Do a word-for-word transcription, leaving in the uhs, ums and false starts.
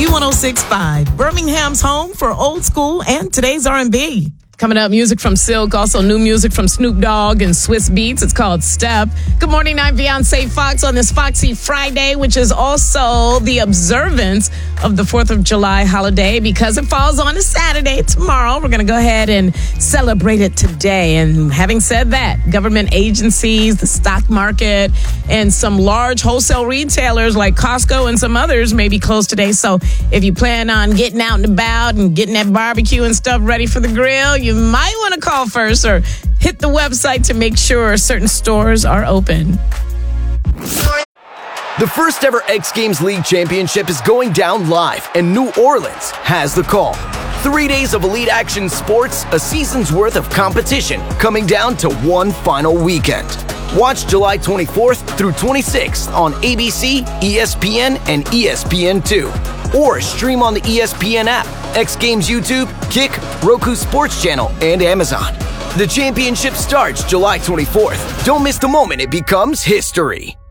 B one oh six point five, Birmingham's home for old school and today's R and B. Coming up, music from Silk, also new music from Snoop Dogg and Swiss Beats. It's called Step. Good morning, I'm Beyonce Fox on this Foxy Friday, which is also the observance of the fourth of July holiday because it falls on a Saturday tomorrow. We're going to go ahead and celebrate it today. And having said that, government agencies, the stock market, and some large wholesale retailers like Costco and some others may be closed today. So if you plan on getting out and about and getting that barbecue and stuff ready for the grill, you might want to call first or hit the website to make sure certain stores are open. The first ever X Games League Championship is going down live, and New Orleans has the call. Three days of elite action sports, a season's worth of competition, coming down to one final weekend. Watch July twenty-fourth through twenty-sixth on A B C, E S P N, and E S P N two. Or stream on the E S P N app, X Games YouTube, Kick, Roku Sports Channel, and Amazon. The championship starts July twenty-fourth. Don't miss the moment it becomes history.